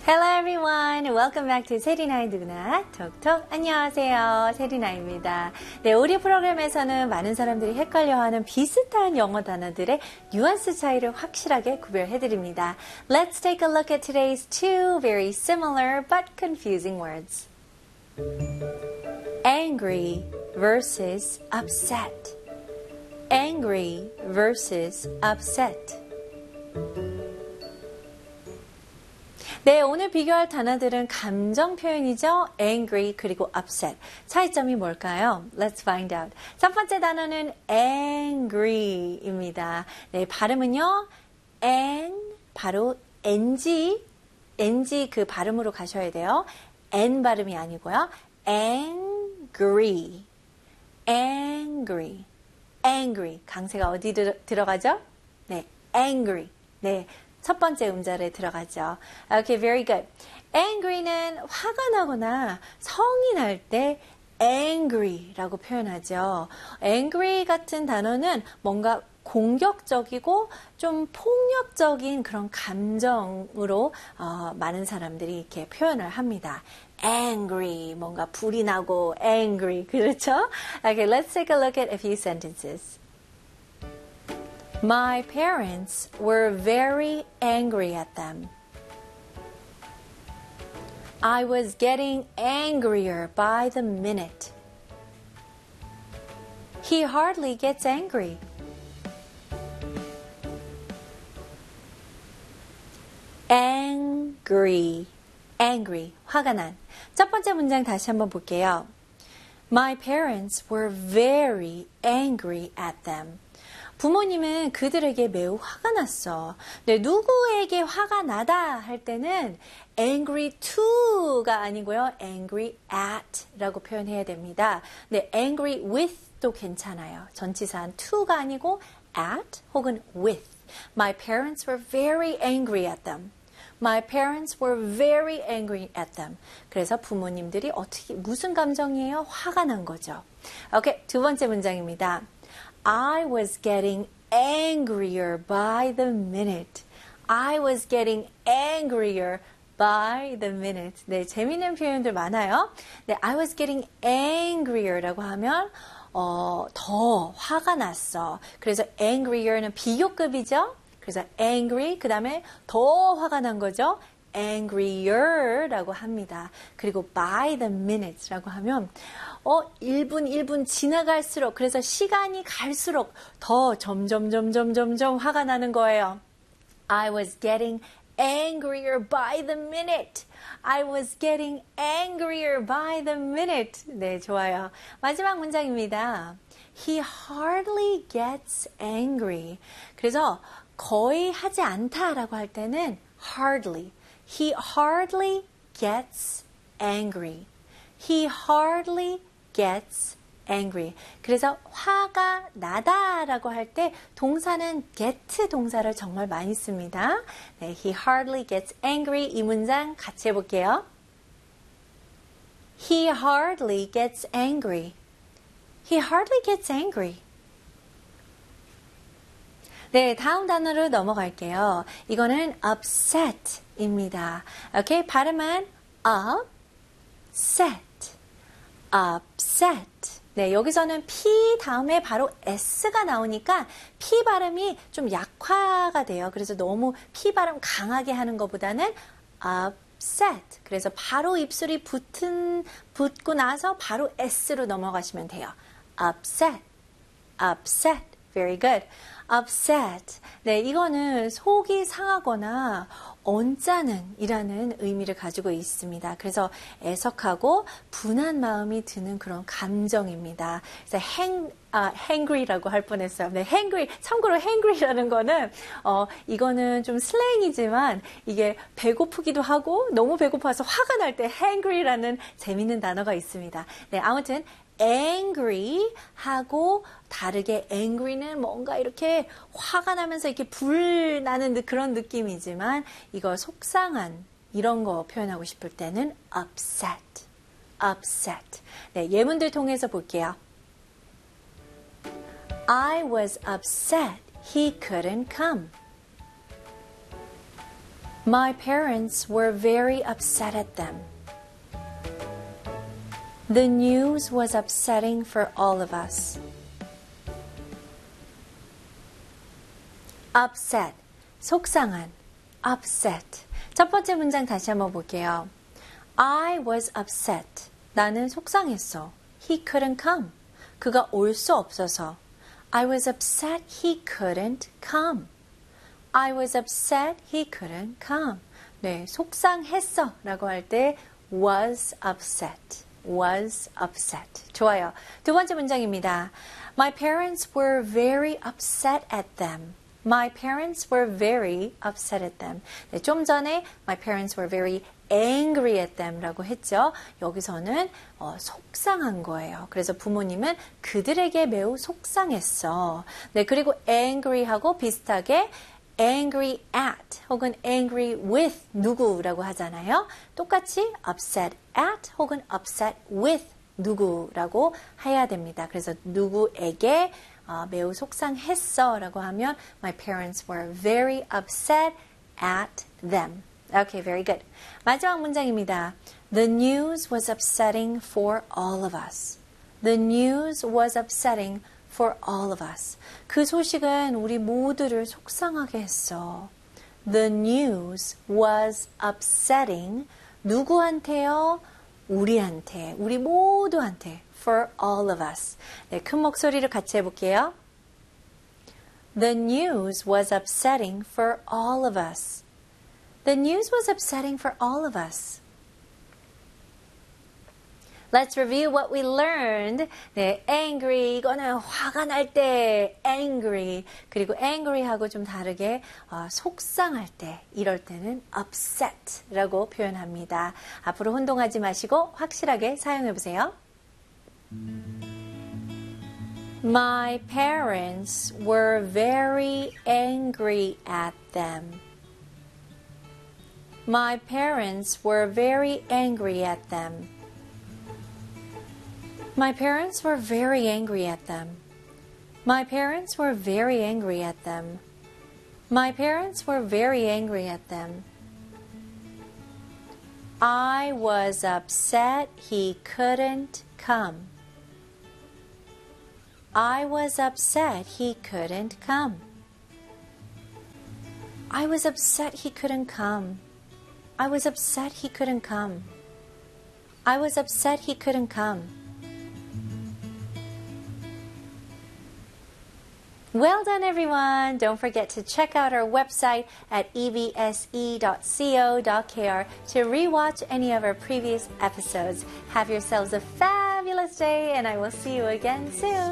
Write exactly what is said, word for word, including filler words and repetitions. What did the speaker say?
Hello everyone. Welcome back to 세리나의 누구나 톡톡. 안녕하세요. 세리나입니다. 네, 우리 프로그램에서는 많은 사람들이 헷갈려하는 비슷한 영어 단어들의 뉘앙스 차이를 확실하게 구별해드립니다. Let's take a look at today's two very similar but confusing words. Angry versus upset. Angry versus upset. 네, 오늘 비교할 단어들은 감정 표현이죠. angry 그리고 upset. 차이점이 뭘까요? Let's find out. 첫 번째 단어는 angry입니다. 네, 발음은요. n 바로 ng, ng 그 발음으로 가셔야 돼요. n 발음이 아니고요. angry, angry, angry. 강세가 어디 들, 들어가죠? 네, angry. 네. 첫 번째 음절에 들어가죠. Okay, very good. angry는 화가 나거나 성이 날 때 angry라고 표현하죠. angry 같은 단어는 뭔가 공격적이고 좀 폭력적인 그런 감정으로 어, 많은 사람들이 이렇게 표현을 합니다. angry, 뭔가 불이 나고 angry, 그렇죠? Okay, let's take a look at a few sentences. My parents were very angry at them. I was getting angrier by the minute. He hardly gets angry. Angry, angry, 화가 난. 첫 번째 문장 다시 한번 볼게요. My parents were very angry at them. 부모님은 그들에게 매우 화가 났어. 네, 누구에게 화가 나다 할 때는 angry to가 아니고요. angry at 라고 표현해야 됩니다. 네, angry with도 괜찮아요. 전치사한 to가 아니고 at 혹은 with. My parents were very angry at them. My parents were very angry at them. 그래서 부모님들이 어떻게 무슨 감정이에요? 화가 난 거죠. 오케이, 두 번째 문장입니다. I was getting angrier by the minute. I was getting angrier by the minute. 네, 재미있는 표현들 많아요. 네, I was getting angrier라고 하면 어, 더 화가 났어. 그래서 angrier는 비교급이죠. 그래서 angry, 그 다음에 더 화가 난 거죠. angrier라고 합니다. 그리고 by the minute라고 하면 어, 일 분 일 분 지나갈수록, 그래서 시간이 갈수록 더 점점 점점 점점 화가 나는 거예요. I was getting angrier by the minute. I was getting angrier by the minute. 네, 좋아요. 마지막 문장입니다. He hardly gets angry. 그래서 거의 하지 않다라고 할 때는 hardly. He hardly gets angry. He hardly gets angry. 그래서 화가 나다라고 할 때 동사는 get 동사를 정말 많이 씁니다. 네, he hardly gets angry. 이 문장 같이 해볼게요. He hardly gets angry. He hardly gets angry. 네, 다음 단어로 넘어갈게요. 이거는 upset입니다. 오케이, 발음은 upset, upset. 네, 여기서는 P 다음에 바로 S가 나오니까 P 발음이 좀 약화가 돼요. 그래서 너무 P 발음 강하게 하는 것보다는 upset. 그래서 바로 입술이 붙은, 붙고 나서 바로 S로 넘어가시면 돼요. upset, upset. Very good. upset. 네, 이거는 속이 상하거나 언짢은 이라는 의미를 가지고 있습니다. 그래서 애석하고 분한 마음이 드는 그런 감정입니다. 그래서 hang, 아, hangry라고 할 뻔했어요. 네, hangry. 참고로 hangry라는 거는, 어, 이거는 좀 슬랭이지만 이게 배고프기도 하고 너무 배고파서 화가 날 때 hangry라는 재밌는 단어가 있습니다. 네, 아무튼 angry 하고 다르게 angry는 뭔가 이렇게 화가 나면서 이렇게 불 나는 그런 느낌이지만 이거 속상한 이런 거 표현하고 싶을 때는 upset, upset. 네, 예문들 통해서 볼게요. I was upset he couldn't come. My parents were very upset at them. The news was upsetting for all of us. upset, 속상한, upset. 첫 번째 문장 다시 한번 볼게요. I was upset. 나는 속상했어. He couldn't come. 그가 올 수 없어서. I was upset he couldn't come. I was upset he couldn't come. 네, 속상했어 라고 할 때 was upset. was upset. 좋아요. 두 번째 문장입니다. My parents were very upset at them. My parents were very upset at them. 네, 좀 전에 my parents were very angry at them 라고 했죠. 여기서는 어, 속상한 거예요. 그래서 부모님은 그들에게 매우 속상했어. 네, 그리고 angry하고 비슷하게 angry at 혹은 angry with 누구라고 하잖아요. 똑같이 upset at 혹은 upset with 누구라고 해야 됩니다. 그래서 누구에게 어, 매우 속상했어 라고 하면 my parents were very upset at them. Okay, very good. 마지막 문장입니다. The news was upsetting for all of us. The news was upsetting for all of us. 그 소식은 우리 모두를 속상하게 했어. The news was upsetting 누구한테요? 우리한테, 우리 모두한테. For all of us. 네, 큰 목소리로 같이 해볼게요. The news was upsetting for all of us. The news was upsetting for all of us. Let's review what we learned. 네, angry, 이거는 화가 날 때 angry. 그리고 angry하고 좀 다르게 어, 속상할 때, 이럴 때는 upset라고 표현합니다. 앞으로 혼동하지 마시고 확실하게 사용해보세요. My parents were very angry at them. My parents were very angry at them. My parents were very angry at them. My parents were very angry at them. My parents were very angry at them. I was upset he couldn't come. I was upset he couldn't come. I was upset he couldn't come. I was upset he couldn't come. I was upset he couldn't come. Well done, everyone. Don't forget to check out our website at e v s e dot co dot k r to rewatch any of our previous episodes. Have yourselves a fabulous day, and I will see you again soon.